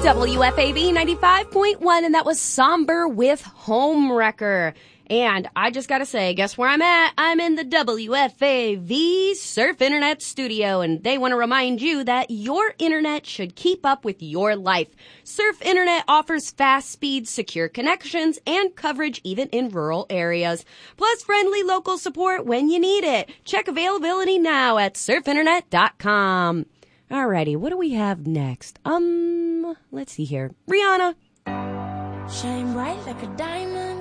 WFAV 95.1, and that was Somber with Homewrecker. And I just gotta say, guess where I'm at? I'm in the WFAV Surf Internet studio, and they want to remind you that your internet should keep up with your life. Surf Internet offers fast speed, secure connections, and coverage even in rural areas. Plus friendly local support when you need it. Check availability now at surfinternet.com. Alrighty, what do we have next? Let's see here. Rihanna. Shine bright like a diamond.